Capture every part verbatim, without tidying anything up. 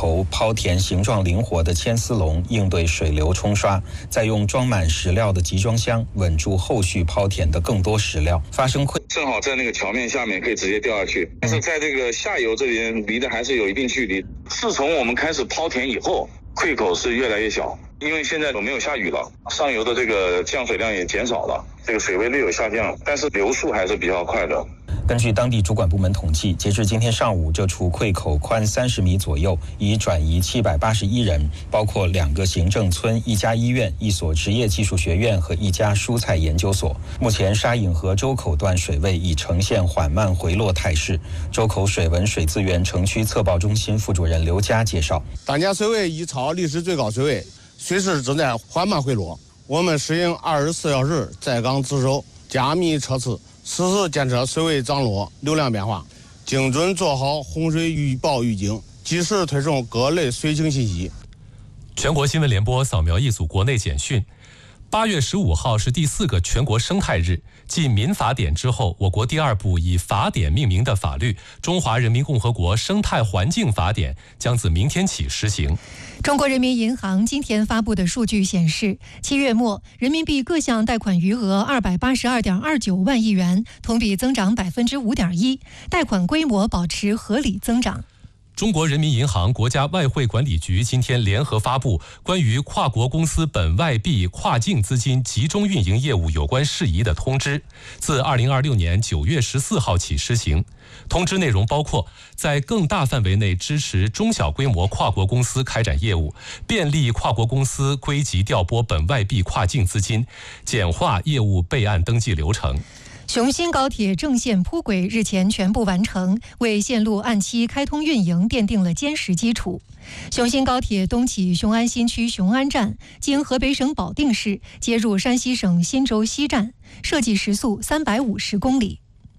头抛填形状灵活的牵丝笼应对水流冲刷，再用装满石料的集装箱稳住后续抛填的更多石料。发生溃正好在那个桥面下面可以直接掉下去，但是在这个下游这边离的还是有一定距离。自从我们开始抛填以后，溃口是越来越小，因为现在没有下雨了，上游的这个降水量也减少了，这个水位略有下降，但是流速还是比较快的。 根据当地主管部门统计，截至今天上午，这处溃口宽三十米左右，已转移七百八十一人，包括两个行政村、一家医院、一所职业技术学院和一家蔬菜研究所。目前沙引河周口段水位已呈现缓慢回落态势。周口水文水资源城区测报中心副主任刘佳介绍， 当前水位已超历史最高水位，水势正在缓慢回落。我们实行二十四小时在岗值守，加密测试，实时监测水位涨落、流量变化，精准做好洪水预报预警，及时推送各类水情信息。 全国新闻联播扫描一组国内简讯。八月十五号是第四个全国生态日，继民法典之后，我国第二部以法典命名的法律《中华人民共和国生态环境法典》将自明天起实行。 中国人民银行今天发布的数据显示，七月末人民币各项贷款余额二百八十二点二九万亿元，同比增长百分之五点一，贷款规模保持合理增长。 中国人民银行、国家外汇管理局今天联合发布关于跨国公司本外币跨境资金集中运营业务有关事宜的通知，自二零二六年九月十四号起施行。通知内容包括在更大范围内支持中小规模跨国公司开展业务，便利跨国公司归集调拨本外币跨境资金，简化业务备案登记流程。 雄新高铁正线铺轨日前全部完成，为线路按期开通运营奠定了坚实基础。雄新高铁东起雄安新区雄安站，经河北省保定市，接入山西省忻州西站，设计时速三百五十公里。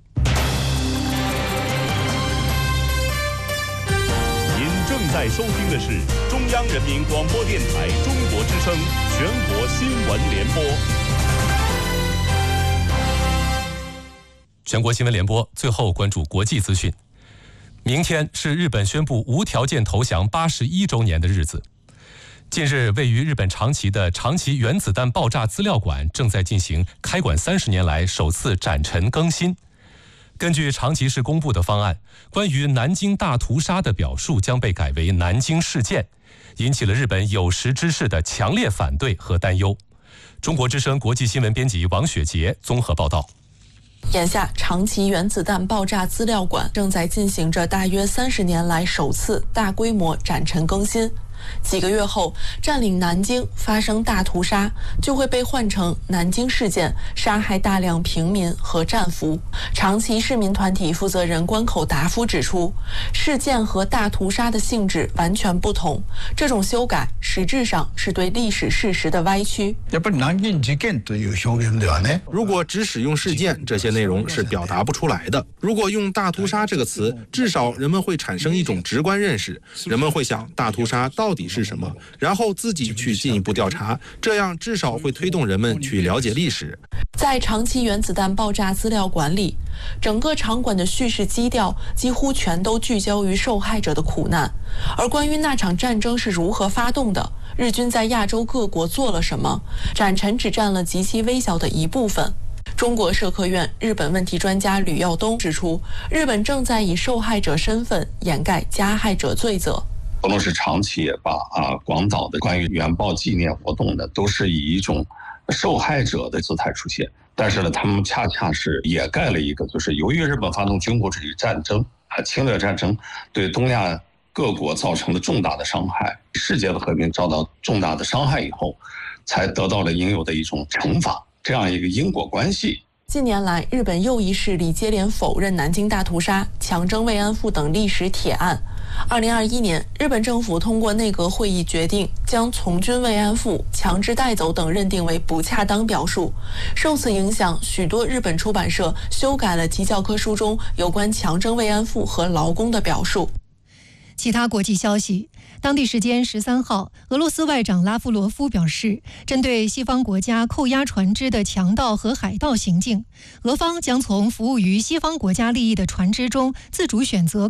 您正在收听的是中央人民广播电台中国之声全国新闻联播。 全国新闻联播，最后关注国际资讯。明天是日本宣布无条件投降八十一周年的日子。近日，位于日本长崎的长崎原子弹爆炸资料馆正在进行开馆三十年来首次展陈更新。根据长崎市公布的方案，关于南京大屠杀的表述将被改为南京事件，引起了日本有识之士的强烈反对和担忧。中国之声国际新闻编辑王雪杰综合报道。 眼下，长崎原子弹爆炸资料馆正在进行着大约三十年来首次大规模展陈更新。几个月后，占领南京发生大屠杀，就会被换成南京事件，杀害大量平民和战俘。长崎市民团体负责人关口达夫指出，事件和大屠杀的性质完全不同，这种修改实质上是对历史事实的歪曲。 如果只使用事件，这些内容是表达不出来的。如果用大屠杀这个词，至少人们会产生一种直观认识，人们会想大屠杀到底是什么，然后自己去进一步调查，这样至少会推动人们去了解历史。 在长崎原子弹爆炸资料馆里，整个场馆的叙事基调几乎全都聚焦于受害者的苦难，而关于那场战争是如何发动的，日军在亚洲各国做了什么，展陈只占了极其微小的一部分。中国社科院日本问题专家吕耀东指出，日本正在以受害者身份掩盖加害者罪责。 不论是长崎也罢啊，广岛的关于原爆纪念活动呢，都是以一种受害者的姿态出现。但是呢，他们恰恰是掩盖了一个，就是由于日本发动军国主义战争啊，侵略战争对东亚各国造成了重大的伤害，世界的和平遭到重大的伤害以后，才得到了应有的一种惩罚，这样一个因果关系。 近年来，日本右翼势力接连否认南京大屠杀、强征慰安妇等历史铁案。二零二一年，日本政府通过内阁会议决定，将从军慰安妇、强制带走等认定为不恰当表述。受此影响，许多日本出版社修改了其教科书中有关强征慰安妇和劳工的表述。 其他国际消息，当地时间十三号，俄罗斯外长拉夫罗夫表示，针对西方国家扣押船只的强盗和海盗行径，俄方将从服务于西方国家利益的船只中自主选择